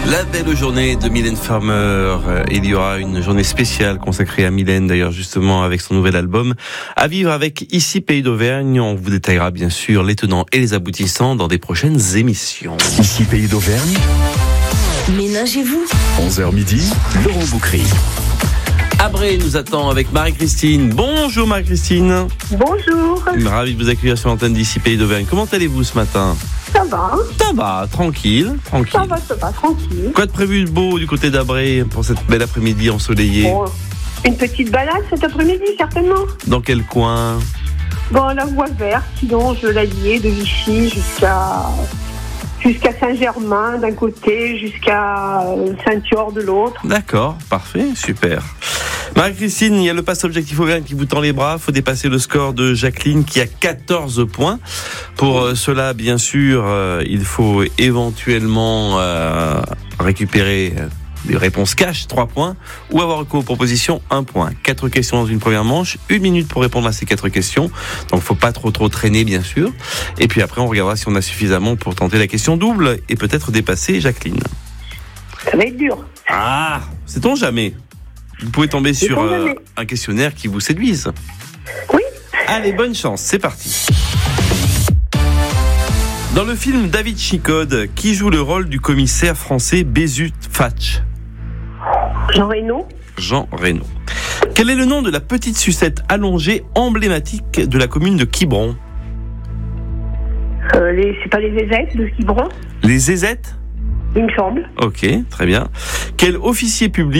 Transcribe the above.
La belle journée de Mylène Farmer. Il y aura une journée spéciale consacrée à Mylène, d'ailleurs, justement, avec son nouvel album. À vivre avec Ici Pays d'Auvergne. On vous détaillera, bien sûr, les tenants et les aboutissants dans des prochaines émissions. Ici Pays d'Auvergne. Ménagez-vous. 11h midi, Laurent Boucry. Abré nous attend avec Marie-Christine. Bonjour Marie-Christine. Bonjour. Ravi de vous accueillir sur l'antenne d'Ici Pays d'Auvergne. Comment allez-vous ce matin ? Ça va. Ça va, tranquille. Ça va, tranquille. Quoi de prévu de beau du côté d'Abré pour cette belle après-midi ensoleillée ? Bon, une petite balade cet après-midi, certainement. Dans quel coin ? Bon, la voie verte, sinon je l'alliais de Vichy jusqu'à Saint-Germain d'un côté, jusqu'à Saint-Thior de l'autre. D'accord, parfait, super. Marie-Christine, il y a le pass Objectif Auvergne qui vous tend les bras. Il faut dépasser le score de Jacqueline qui a 14 points. Pour cela, bien sûr, il faut éventuellement récupérer des réponses cash, 3 points, ou avoir recours aux propositions, 1 point. 4 questions dans une première manche, 1 minute pour répondre à ces 4 questions. Donc, faut pas trop traîner, bien sûr. Et puis après, on regardera si on a suffisamment pour tenter la question double et peut-être dépasser Jacqueline. Ça va être dur. Ah, sait-on jamais. Vous pouvez tomber sur un questionnaire qui vous séduise. Oui. Allez, bonne chance, c'est parti. Dans le film David Chicode, qui joue le rôle du commissaire français Bézut Fatch ? Jean Reno. Jean Reno. Quel est le nom de la petite sucette allongée emblématique de la commune de Quiberon ? C'est pas les zézettes de Quiberon ? Les zézettes ? Il me semble. Ok, très bien. Quel officier public